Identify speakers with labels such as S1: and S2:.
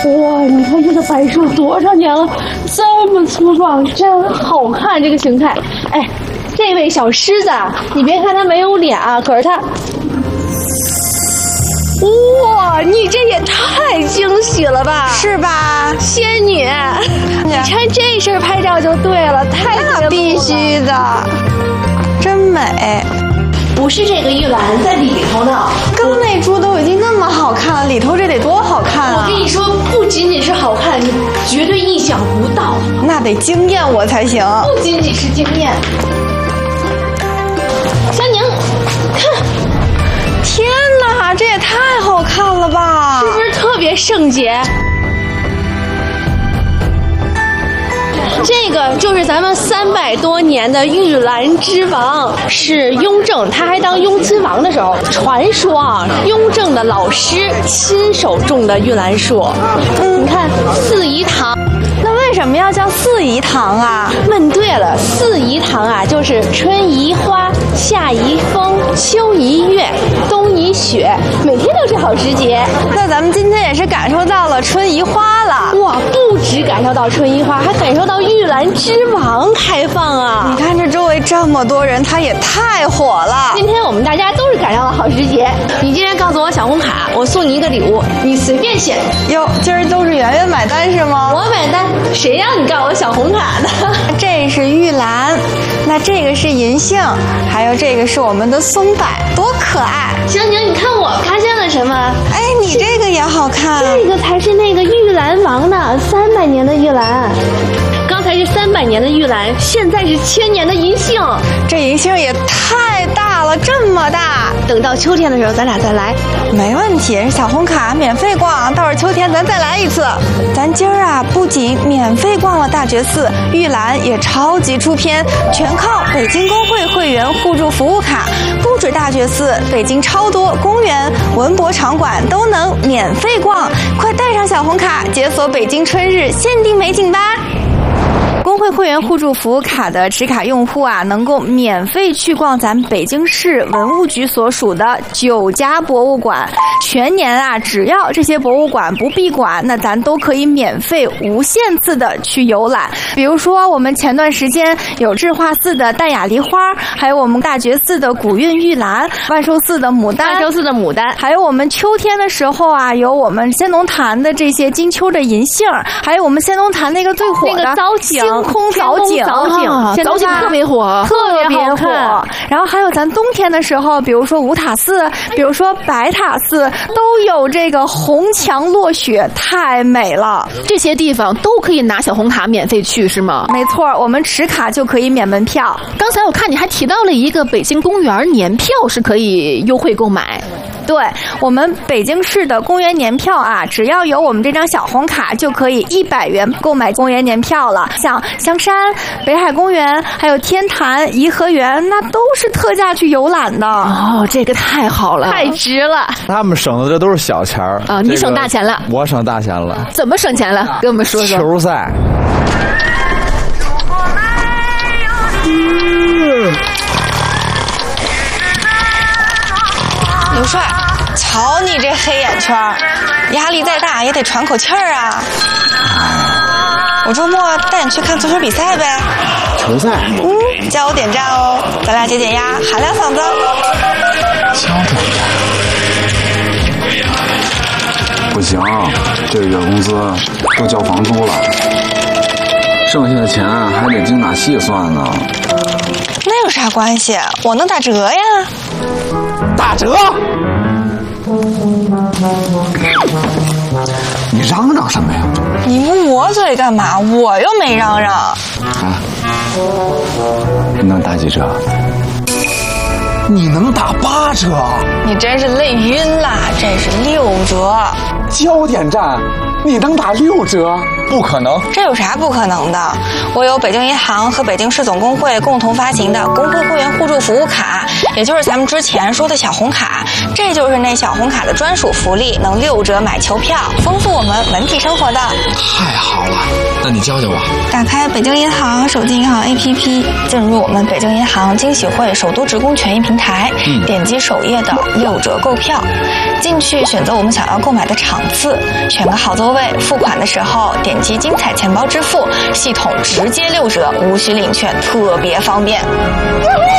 S1: 哇，你看这个柏树多少年了，这么粗壮，真好看这个形态。哎，这位小狮子啊，你别看它没有脸啊，可是它，哇，你这也太惊喜了吧，
S2: 是吧？
S1: 仙女，你穿这身拍照就对了，太对了，
S2: 那必须的，真美。
S1: 不是这个玉兰在里头呢，
S2: 刚那株都已经那么好看了，里头这得多好看啊！
S1: 我跟你说，不仅仅是好看，你绝对意想不到，
S2: 那得惊艳我才行。
S1: 不仅仅是惊艳。香宁，看，
S2: 天哪，这也太好看了吧！
S1: 是不是特别圣洁？这个就是咱们300多年的玉兰之王，是雍正，他还当雍亲王的时候，传说啊，雍正的老师亲手种的玉兰树。你看四宜堂。
S2: 那为什么要叫四宜堂啊？
S1: 问对了，四宜堂啊，就是春宜花，夏宜风，秋宜月，冬宜雪，每天都是好时节。
S2: 那咱们今天也是感受到了春宜花了。
S1: 哇，不止感受到春宜花，还感受到玉兰之王开放啊！
S2: 你看这周围这么多人，它也太火了。
S1: 今天我们大家都是赶上了好时节。你今天告诉我小红卡，我送你一个礼物，你随便选。
S2: 哟，今儿都是圆圆买单是吗？
S1: 我买单。谁让你告我小红卡的？
S2: 这是玉兰，那这个是银杏，还有这个是我们的松柏，多可爱！
S1: 香宁，你看我发现了什么？
S2: 哎，你这个也好看，
S1: 这个才是那个玉兰王呢，300年的玉兰。刚才是300年的玉兰，现在是1000年的银杏。
S2: 这银杏也太大了，这么大。
S1: 等到秋天的时候，咱俩再来。
S2: 没问题，小红卡免费逛，到时候秋天咱再来一次。咱今儿啊，不仅免费逛了大觉寺，玉兰也超级出片，全靠北京公会会员互助服务卡。不止大觉寺，北京超多公园、文博场馆都能免费逛，快带上小红卡，解锁北京春日限定美景吧！公会会员互助服务卡的持卡用户啊，能够免费去逛咱北京市文物局所属的9家博物馆。全年啊，只要这些博物馆不闭馆，那咱都可以免费无限次的去游览。比如说，我们前段时间有智化寺的淡雅梨花，还有我们大觉寺的古韵玉兰，万寿寺的牡丹，还有我们秋天的时候啊，有我们仙农坛的这些金秋的银杏，还有我们仙农坛那个最火的
S1: 那个藻井。
S2: 星空藻井，
S1: 藻井特别火，
S2: 特别火。然后还有咱冬天的时候，比如说五塔寺，比如说白塔寺，都有这个红墙落雪，太美了。
S3: 这些地方都可以拿小红卡免费去，是吗？
S2: 没错，我们持卡就可以免门票。
S3: 刚才我看你还提到了一个北京公园年票是可以优惠购买。
S2: 对，我们北京市的公园年票啊，只要有我们这张小红卡，就可以100元购买公园年票了。像香山、北海公园，还有天坛、颐和园，那都是特价去游览的。
S3: 哦，这个太好了，
S1: 太值了。
S4: 他们省的这都是小钱儿
S3: 啊，你省大钱了。
S4: 我省大钱了。
S3: 怎么省钱了？跟我们说说。
S4: 球赛。
S2: 刘帅，瞧你这黑眼圈，压力再大也得喘口气儿啊！我周末带你去看足球比赛呗。
S4: 球赛？
S2: 加我点赞哦，咱俩解解压，喊两嗓子。
S5: 交点赞。不行，这个月工资都交房租了，剩下的钱还得精打细算呢。
S2: 那有啥关系？我能打折呀。
S5: 打折？你嚷嚷什么呀？
S2: 你捂我嘴干嘛？我又没嚷嚷。
S5: 啊？你能打几折？你能打8折？
S2: 你真是累晕了，这是6折。
S5: 交点赞，你能打6折？不可能！
S2: 这有啥不可能的？我有北京银行和北京市总工会共同发行的工会会员互助服务卡， 也就是咱们之前说的小红卡。这就是那小红卡的专属福利，能6折买球票，丰富我们文体生活的。
S6: 太好了，那你教教我。
S2: 打开北京银行手机银行 APP， 进入我们北京银行惊喜会首都职工权益平台，点击首页的6折购票，进去选择我们想要购买的场次，选个好座位，付款的时候点击精彩钱包支付，系统直接6折，无需领券，特别方便。